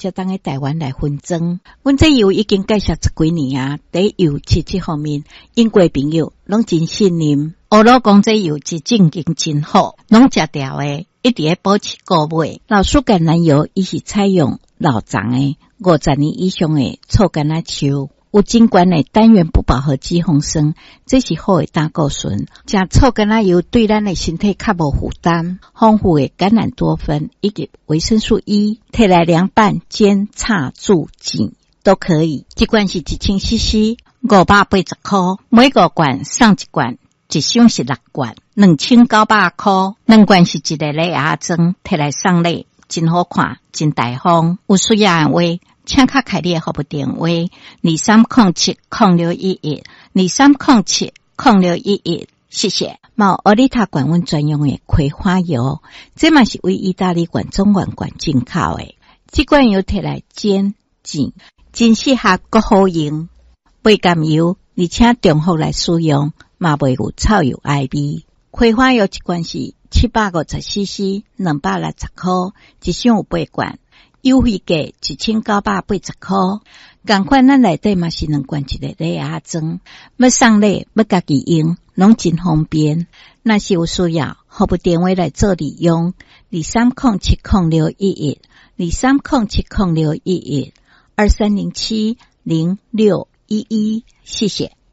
才当喺台湾来分装。阮这油已经介绍10几年啊，在油漆这方面，英国朋友拢真信任。欧罗讲这油是正经真好，拢食掉诶，一直在保持固味。老树橄榄油伊是采用老长诶50年以上诶臭橄榄树。有尽管的单元不饱和脂肪酸，这是好的胆固醇。食臭橄榄油对咱的身体较无负担，丰富的橄榄多酚以及维生素 E， 摕来凉拌、煎、炒、煮、浸都可以。一罐是1000cc，580块，每5罐送1罐，一箱是6罐，2900块。2罐是一个礼盒装，摕来送礼，真好看，真大方。有需要的话，请卡开列服务电话2307-0611，2307-0611，谢谢。毛奥利塔管温专用的葵花油，这嘛是为意大利管中管进口的。这罐油摕来煎、浸，真适合搁好用，袂甘油，而且中服来使用，嘛袂有臭油爱味。葵花油一罐是750cc，260块，一箱有8罐。优惠价1980块，同款咱内底嘛是2罐一个礼盒装，要送礼要家己用，拢真方便。若是有需要，服务电话来做利用，2307-0611，2307-0611，2307-0611，谢谢。